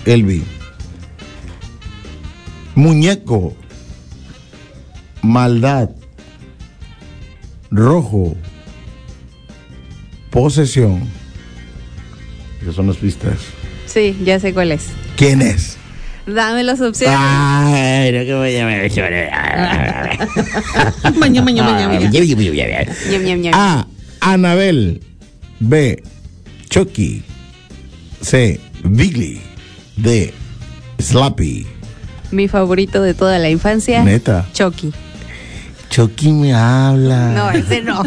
Elvi. Muñeco, maldad, rojo, posesión. Esas son las pistas. Sí, ya sé cuál es. ¿Quién es? Dame las opciones. Ay, no que voy a ver. Ñam, ñam, ñam. A. Annabelle. B. Chucky. C. Bigly. D. Slappy. Mi favorito de toda la infancia. Neta. Chucky. Chucky me habla. No, ese no.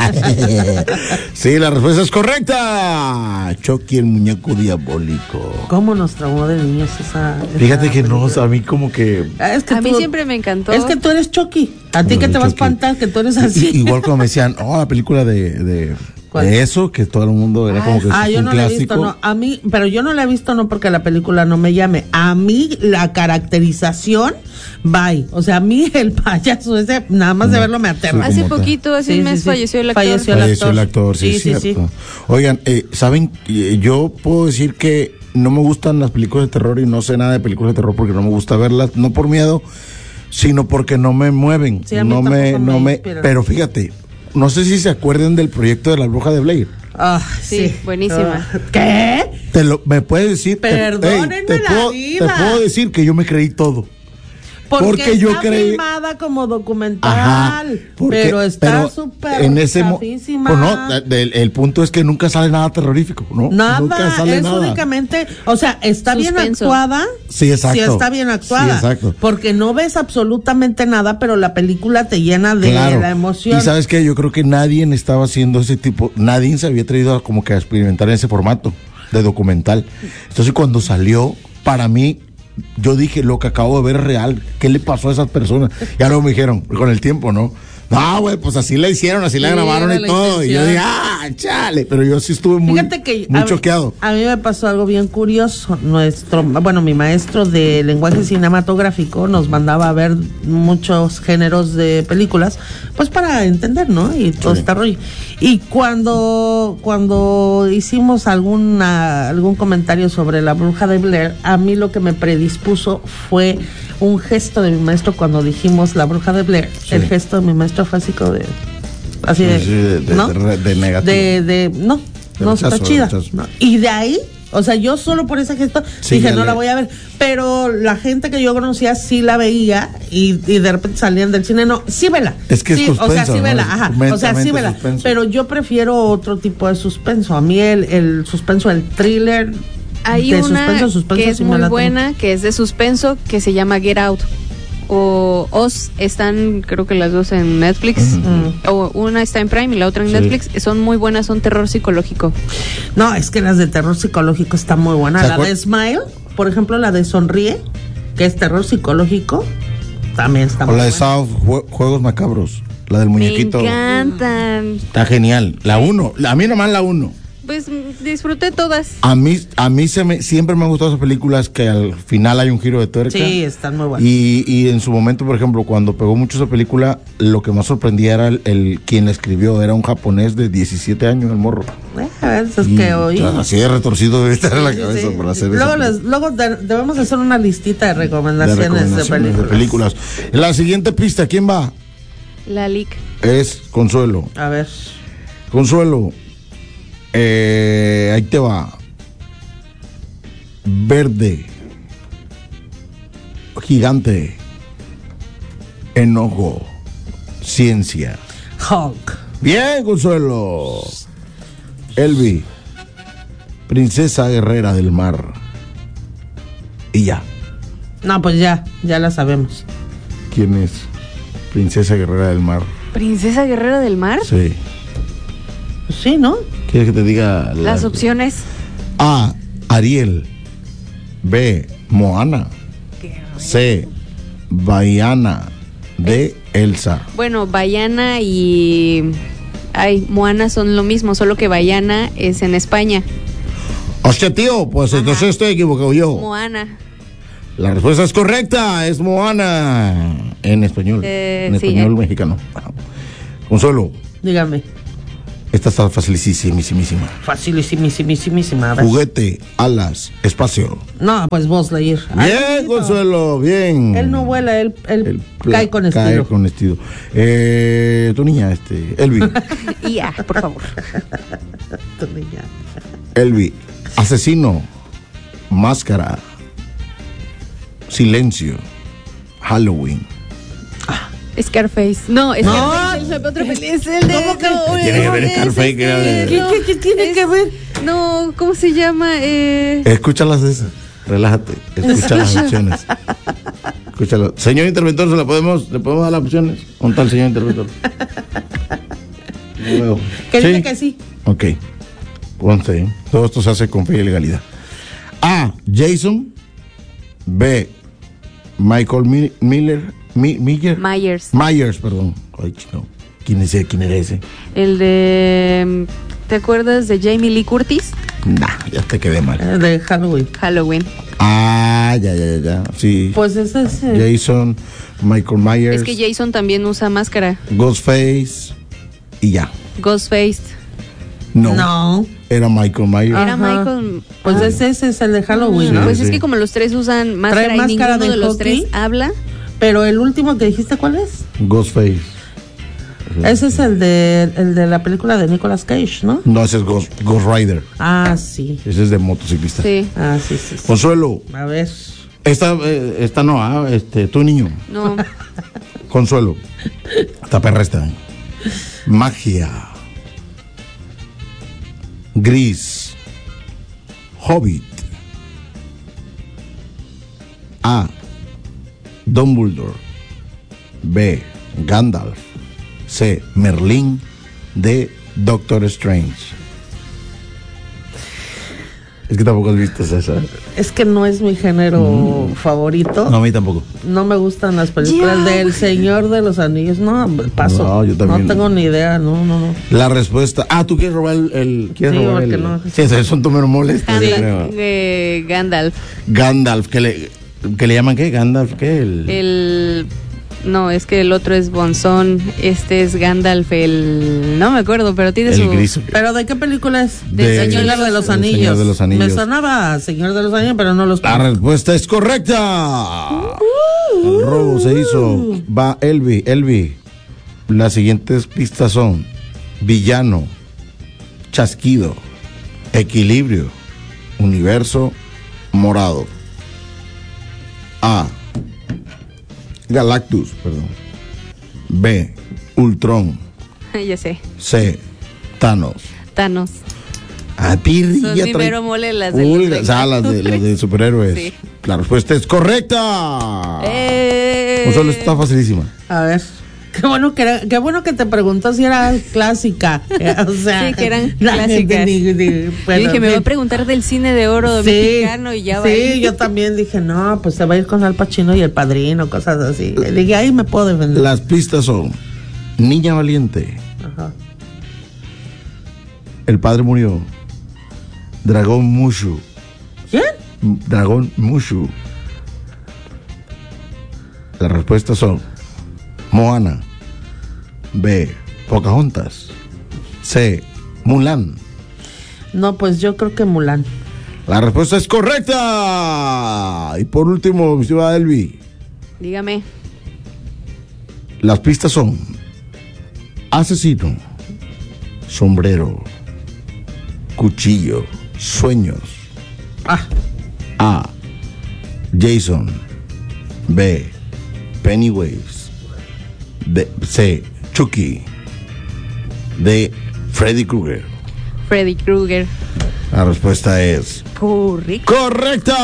Sí, la respuesta es correcta. Chucky, el muñeco diabólico. ¿Cómo nos traumó de niños esa Fíjate que película? no, a mí como que... Es que A mí tú- siempre me encantó. Es que tú eres Chucky. A ti No, que te va a Chucky. espantar, que tú eres así. Igual como me decían, la película de ¿Cuál? eso, que todo el mundo era como que Yo un no la he clásico. visto, no. A mí, pero yo no la he visto no porque la película no me llame. A mí la caracterización, bye. O sea, a mí el payaso ese, nada más de verlo me aterra. Sí, Hace como poquito, hace Sí, un mes sí, sí. falleció el actor. Falleció el actor, sí, es cierto. Oigan, ¿saben? Yo puedo decir que no me gustan las películas de terror y no sé nada de películas de terror porque no me gusta verlas, no por miedo, sino porque no me mueven. Sí, a mí no me, tampoco no me me, inspiran. pero fíjate, no sé si se acuerdan del proyecto de la Bruja de Blair. Ah, Sí, buenísima. ¿Qué? ¿Me puedes decir? Perdónenme la vida. Te puedo decir que yo me creí todo. Porque yo está creí- filmada como documental, Ajá, pero está súper en ese chafísima. pues no, el punto es que nunca sale nada terrorífico, ¿no? Nada, Nunca sale es nada. únicamente, o sea, está bien Suspenso. actuada. Sí, exacto. Sí, está bien actuada. Sí, exacto. Porque no ves absolutamente nada, pero la película te llena de Claro. la emoción. Y sabes que yo creo que nadie estaba haciendo ese tipo, nadie se había traído como que a experimentar en ese formato de documental. Entonces cuando salió, para mí, yo dije, lo que acabo de ver es real, ¿qué le pasó a esas personas? Ya luego me dijeron, con el tiempo, ¿no? No, güey, pues así la hicieron, así la Sí, grabaron era y la todo. Y yo intención. dije, chale, pero yo sí estuve muy, Fíjate que muy choqueado. A mí me pasó algo bien curioso. Mi maestro de lenguaje cinematográfico nos mandaba a ver muchos géneros de películas, pues para entender, ¿no? Y todo este rollo. Y cuando hicimos algún comentario sobre la Bruja de Blair, a mí lo que me predispuso fue un gesto de mi maestro cuando dijimos la Bruja de Blair. Sí. El gesto de mi maestro fue así como de... Así Sí, de ¿no? de negativo. No, De no, rechazo, está chida. de rechazo. ¿no? Y de ahí, o sea, yo solo por ese gesto Sí, dije, ya no la voy a ver. Pero la gente que yo conocía sí la veía y de repente salían del cine, no, sí vela. Es que es sí, suspenso, o sea, sí ¿no? vela, Es ajá. O sea, sí inmensamente vela. suspenso. Pero yo prefiero otro tipo de suspenso. A mí el suspenso, el thriller. Hay de una suspenso, que es sí me muy late buena, que es de suspenso, que se llama Get Out. O Oz, están creo que las dos en Netflix. O una está en Prime y la otra en Sí. Netflix. Son muy buenas, son terror psicológico. No, es que las de terror psicológico están muy buenas. ¿Se La acuer- de Smile, por ejemplo, la de Sonríe, que es terror psicológico, también está O muy la de buena. Saw, Juegos Macabros, la del muñequito. Me encantan. Está genial. La 1, a mí nomás la 1. Pues disfruté todas. A mí siempre me han gustado esas películas que al final hay un giro de tuerca. Sí, están muy buenas. Y en su momento, por ejemplo, cuando pegó mucho esa película, lo que más sorprendía era quien la escribió, era un japonés de 17 años, el morro. A ver, es Y, que hoy. así de retorcido debe estar en la Sí, cabeza sí. por hacer Luego, eso. luego debemos hacer una listita de recomendaciones, de películas. La siguiente pista, ¿quién va? La Lic. Es Consuelo. A ver. Consuelo, ahí te va. Verde, gigante, enojo, ciencia. Hulk. Bien, Consuelo. Elvi, princesa guerrera del mar. Y ya. No, pues ya la sabemos. ¿Quién es? Princesa guerrera del mar. ¿Princesa Guerrera del Mar? Sí. Pues sí, ¿no? ¿Quieres que te diga Las opciones. A, Ariel. B, Moana. C, Baiana. D, Elsa. Bueno, Baiana y Moana son lo mismo, solo que Baiana es en España. Hostia, tío, pues entonces estoy equivocado yo. Moana. La respuesta es correcta, es Moana. En español. En sí, español mexicano. Consuelo, Dígame. Esta está facilísimísima. Facilísimísima. A ver. Juguete, alas, espacio. No, pues Buzz Lightyear. Bien, Consuelo, bien. Él no vuela, él cae con estilo. Cae con estilo. Tu niña, Elvi. Ya, por favor. Tu niña. Elvi, asesino, máscara, silencio, Halloween. Scarface. No, Scarface es otra película. Es el de. ¿Cómo que? Tiene que ver Scarface, que era de- ¿Qué tiene que ver? No, ¿cómo se llama? Escúchalas esas. Relájate. Escucha las opciones. Escúchalo. Señor interventor, ¿le podemos dar las opciones? ¿Con tal señor interventor? No veo. Que dice que sí. Ok. Ponte. Todo esto se hace con fe y legalidad. A. Jason. B. Michael Myers, perdón. Ay, chico. ¿Quién era ese? El de. ¿Te acuerdas de Jamie Lee Curtis? Nah, ya te quedé mal. De Halloween. Halloween. Ah, ya. Sí. Pues ese es. Jason, Michael Myers. Es que Jason también usa máscara. Ghostface. Y ya. Ghostface. No. Era Michael Myers. Era Ajá. Michael. Pues ese es el de Halloween, ¿no? Pues Sí. es que como los tres usan máscara Trae y máscara ninguno de de los hockey. tres habla. Pero el último que dijiste, ¿cuál es? Ghostface. Ese es el de la película de Nicolas Cage, ¿no? No, ese es Ghost Rider. Ah, sí. Ese es de motociclista. Sí. Ah, sí. Consuelo. A ver. Esta no, tu niño. No. Consuelo. Esta perra está. Magia. Gris. Hobbit. A. Dumbledore. B. Gandalf. C. Merlín. D. Doctor Strange. Es que tampoco has visto esa. Es que no es mi género favorito. No, a mí tampoco. No me gustan las películas del Señor de los Anillos. No, paso. No, yo también. No tengo ni idea. No. La respuesta. ¿Tú quieres robar ¿Quieres Sí, robar porque no. Sí, esos son números molestos. Gandalf. Gandalf, ¿qué le llaman qué? Gandalf, ¿qué? No, es que el otro es Bonzón. Este es Gandalf, no me acuerdo, pero tiene su. Gris. ¿Pero de qué película es? Del Señor de los Anillos. Señor de los Anillos. Me sonaba Señor de los Anillos, pero no los La respuesta es correcta. El robo se hizo. Va Elvi. Las siguientes pistas son: villano, chasquido, equilibrio, universo, morado. A. Galactus, perdón. B. Ultron. Ya sé. C. Thanos. Thanos. Pirrilla. Son primero mole las de Pulgas, los las de superhéroes. Sí. La respuesta es correcta. Solo está facilísima. A ver. Qué bueno que te preguntó si era clásica. O sea, Sí, que eran la gente clásicas. bueno, Yo dije, me sí. va a preguntar del cine de oro mexicano y ya va. Sí, yo también dije, no, pues se va a ir con Al Pacino y El Padrino, cosas así. Le dije, ahí me puedo defender. Las pistas son: Niña Valiente. Ajá. El padre murió. Dragón Mushu. ¿Quién? Dragón Mushu. Las respuestas son: Moana. B. Pocahontas. C. Mulan. No, pues yo creo que Mulan. La respuesta es correcta. Y por último, mi ciudad Elvi. Dígame. Las pistas son: asesino, sombrero, cuchillo, sueños. A. Jason. B. Pennywise. C. Chucky. D. Freddy Krueger. Freddy Krueger. La respuesta es correcta.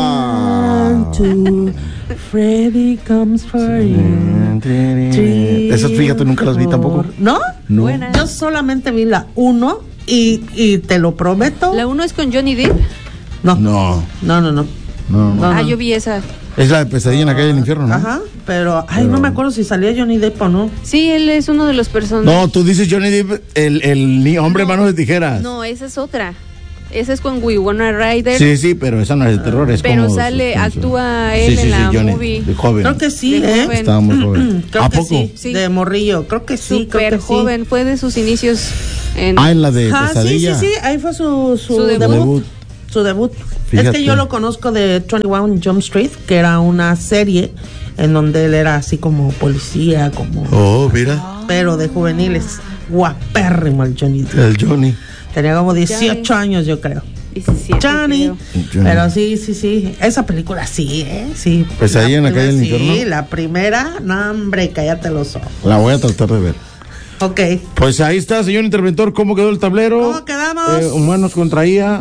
Freddy comes for you. Esas, fíjate, nunca las vi tampoco. ¿No? No. Buena. Yo solamente vi la 1 y te lo prometo. La 1 es con Johnny Depp. No. Ah, yo vi esa. Es la de Pesadilla en la calle del infierno, ¿no? Ajá, pero no me acuerdo si salía Johnny Depp o no. Sí, él es uno de los personajes. No, tú dices Johnny Depp, el hombre manos de tijeras. No, esa es otra. Esa es con Winona Ryder. Sí, pero esa no es de terror, es pero como sale, suspenso. actúa él en la Johnny, movie. de joven. Creo que sí, De ¿eh? joven. Estaba muy joven. Creo ¿A que poco? Sí. De morrillo, creo que sí, creo Súper que joven, fue de sus inicios en... En la de Ah, sí, Pesadilla. sí, ahí fue su debut. Su debut. Fíjate. Es que yo lo conozco de 21 Jump Street, que era una serie en donde él era así como policía, como Oh, mira. pero de juveniles. Guapérrimo el Johnny Depp. El Johnny. Tenía como 18 años, yo creo. 17, Johnny. creo. Pero sí. Esa película sí, sí. Pesadilla en la calle del infierno. Sí, la primera, no, hombre, cállate los ojos. La voy a tratar de ver. Ok. Pues ahí está, señor interventor, ¿cómo quedó el tablero? ¿Cómo quedamos? Humanos contra IA.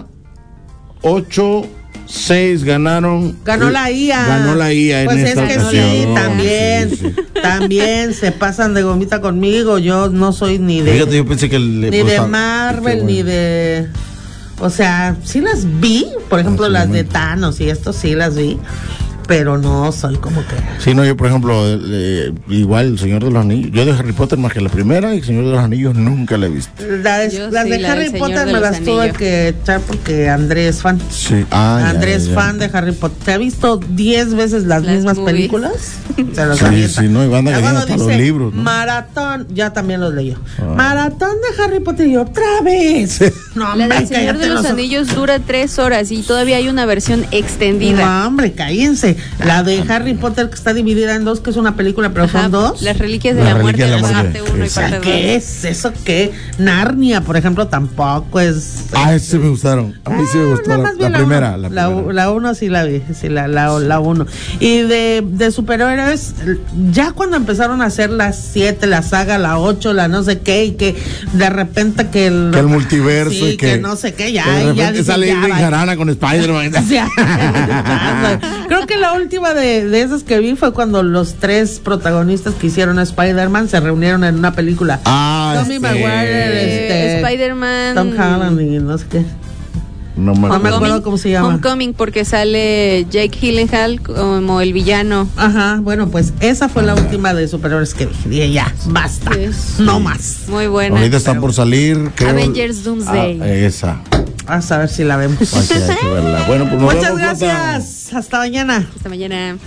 8-6 ganaron. Ganó la IA. Ganó la IA en pues esta es que ocasión. sí, también. Sí. También se pasan de gomita conmigo. Yo no soy ni de Fíjate, yo pensé que ni de Marvel, ni de... O sea, sí las vi, por ejemplo, sí, las de momento. Thanos y esto sí las vi, pero no soy como que... Sí, no, yo por ejemplo, igual El Señor de los Anillos. Yo de Harry Potter más que la primera y El Señor de los Anillos nunca la he visto. Las Yo de sí, la Harry del Señor Potter de me los las tuve Anillos. que echar porque Andrés es fan. Sí. Andrés ya. fan de Harry Potter. ¿Te ha visto 10 veces las mismas movies. películas? Se las Sí, avienta. sí, no, y banda Ya que cuando hasta los dice libros, ¿no? maratón, ya también los leyó. Maratón de Harry Potter y otra vez. No, La hombre, del Señor cállate de los ojos. Anillos dura 3 horas y todavía hay una versión extendida. No, hombre, cállense. La de Harry Potter que está dividida en dos, que es una película, pero Ajá, son dos. Las Reliquias de Las la Muerte, Reliquias de la parte Muerte. 1 y O sea, parte 2. ¿qué es eso? ¿Qué? Narnia, por ejemplo, tampoco es... Ese me gustaron. A mí sí me gustó nada la, más vi la primera. uno. La primera. La uno sí la vi, sí, la uno. Y de superhéroes, ya cuando empezaron a hacer las 7, la saga, la 8, la no sé qué, y que de repente que el multiverso sí, y que no sé qué, que ya, de y ya repente dije, sale ya, Irving vaya. Jarana con Spider-Man. O sea, creo que la última de esas que vi fue cuando los 3 protagonistas que hicieron a Spider-Man se reunieron en una película. Tommy Maguire, Spider-Man, Tom Holland y no sé qué. No me No me acuerdo. acuerdo cómo se llama. Homecoming, porque sale Jake Gyllenhaal como el villano. Ajá, bueno, pues esa fue la última de superhéroes que vi. Dije, ya, basta, Sí. no más. Muy buena. Ahorita están por salir. creo, Avengers Doomsday. Esa. Vamos a ver si la vemos. Hay que verla. Bueno, pues nos Muchas vemos, Jota. gracias. Hasta mañana. Hasta mañana.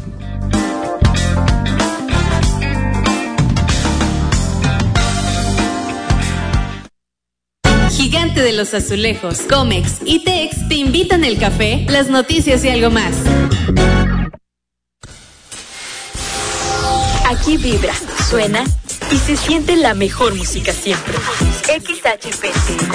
Gigante de los Azulejos, Comex y Tex te invitan el café, las noticias y algo más. Aquí vibra, suena y se siente la mejor música siempre. XHPT